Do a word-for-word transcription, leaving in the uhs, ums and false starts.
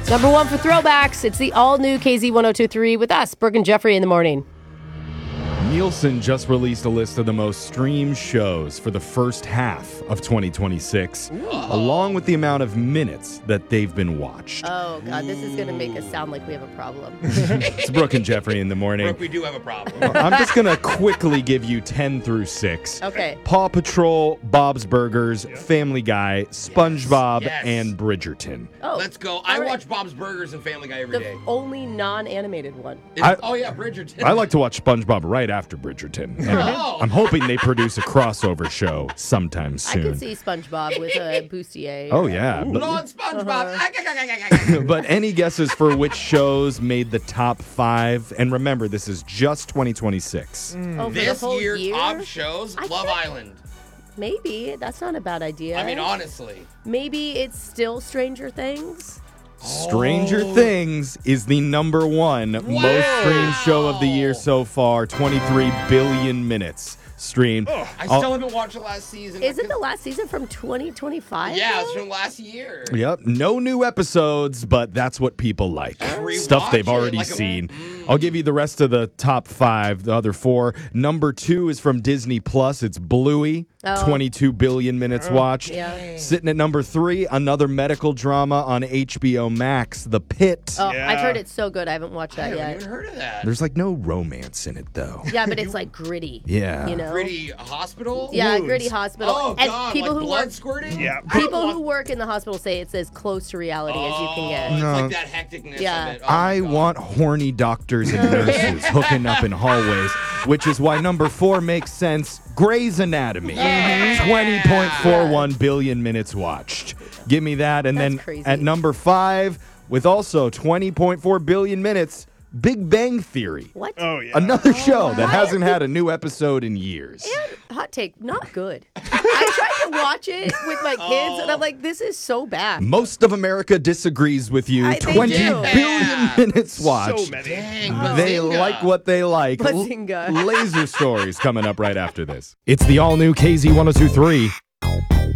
Number one for throwbacks, it's the all-new K Z one oh two point three with us, Brooke and Jeffrey in the morning. Nielsen just released a list of the most streamed shows for the first half of twenty twenty-six, Ooh. along with the amount of minutes that they've been watched. Oh, God, this is going to make us sound like we have a problem. It's Brooke and Jeffrey in the morning. Brooke, we do have a problem. I'm just going to quickly give you ten through six. Okay. Paw Patrol, Bob's Burgers, yep. Family Guy, SpongeBob, yes. and Bridgerton. Oh, Let's go. I right. watch Bob's Burgers and Family Guy every the day. The only non-animated one. I, oh, yeah, Bridgerton. I like to watch SpongeBob right after Bridgerton. And oh. I'm hoping they produce a crossover show sometime soon. I could see SpongeBob with a bustier. Oh, yeah. But, on SpongeBob. Uh-huh. But any guesses for which shows made the top five? And remember, this is just twenty twenty-six. Mm. Oh, this year, year, top shows, I Love Island. Maybe. That's not a bad idea. I mean, honestly. Maybe it's still Stranger Things. Stranger oh. Things is the number one wow. most streamed show of the year so far. twenty-three billion minutes streamed. Oh, I still I'll, haven't watched the last season. Is it the last season from twenty twenty-five? Yeah, it's from last year. Yep. No new episodes, but that's what people like. Stuff they've already like seen. A, mm. I'll give you the rest of the top five, the other four. Number two is from Disney Plus. It's Bluey. Oh. twenty-two billion minutes oh. watched. Yeah. Sitting at number three, another medical drama on H B O Max, The Pit. Oh, yeah. I've heard it's so good. I haven't watched that I yet. I haven't even heard of that. There's like no romance in it, though. Yeah, but it's like gritty. Yeah. You know? Gritty hospital? Yeah, Wounds. Gritty hospital. Oh, and God, people like who blood work, squirting? Yeah. People who work in the hospital say it's as close to reality oh, as you can get. It's no. like that hecticness yeah. of it. Oh, I want horny doctors and nurses hooking up in hallways, which is why number four makes sense. Grey's Anatomy. Yeah. twenty point four one billion minutes watched. Give me that. And That's then crazy. At number five, with also twenty point four billion minutes, Big Bang Theory. What? Oh, yeah. Another show that hasn't had a new episode in years. And hot take, not good. I tried to watch it with my kids, oh. and I'm like, this is so bad. Most of America disagrees with you. I, twenty do. billion Yeah. minutes watched. So many. Dang, They Bazinga. like what they like. Bazinga. L- laser stories coming up right after this. It's the all-new K Z one oh two point three.